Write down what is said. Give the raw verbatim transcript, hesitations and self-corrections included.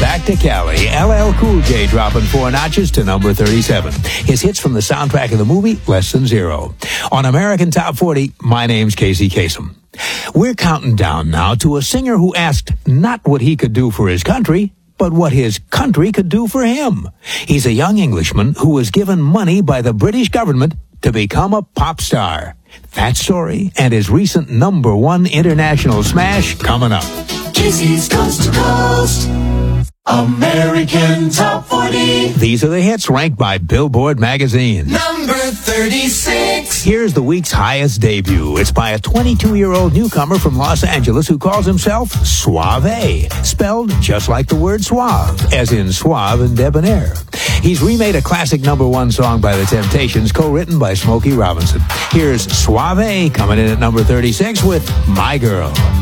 back to Cali. L L Cool J dropping four notches to number thirty-seven. His hits from the soundtrack of the movie, Less Than Zero. On American Top forty, my name's Casey Kasem. We're counting down now to a singer who asked not what he could do for his country, but what his country could do for him. He's a young Englishman who was given money by the British government to become a pop star. That story and his recent number one international smash coming up. Casey's Coast to Coast, American Top forty. These are the hits ranked by Billboard magazine. Number thirty-six. Here's the week's highest debut. It's by a twenty-two-year-old newcomer from Los Angeles who calls himself Suave, spelled just like the word suave, as in suave and debonair. He's remade a classic number one song by The Temptations, co-written by Smokey Robinson. Here's Suave coming in at number thirty-six with My Girl.